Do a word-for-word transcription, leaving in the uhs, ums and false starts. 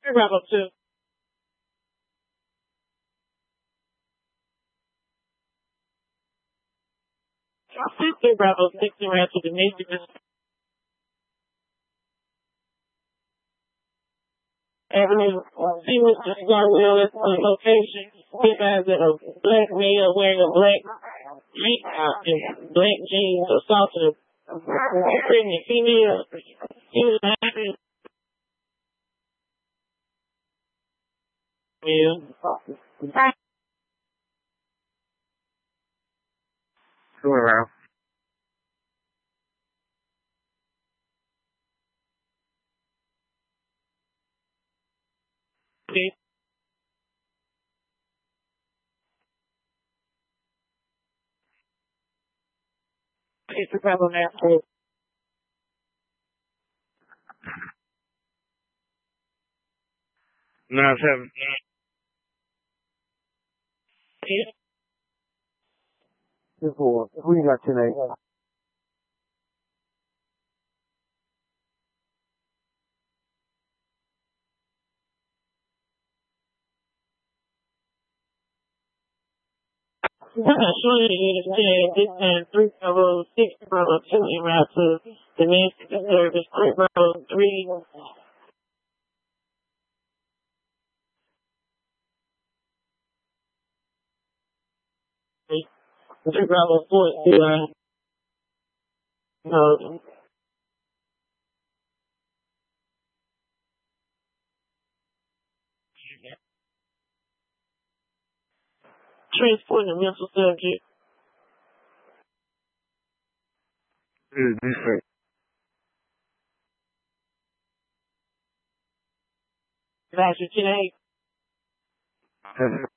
Bravo two. Two Bravo six around to the nation. Avenue, she was just going to the location. We guys that are black male wearing a black meat and black jeans or something. Pregnant female. She was happy. Yeah. Go around. Okay. It's a problem after. Nine seven. Before we got tonight. Three Bravo six Bravo two around to the next service. Three Bravo three. Three Bravo four. Uh, no. Transporting a mental subject. It's different. Master today.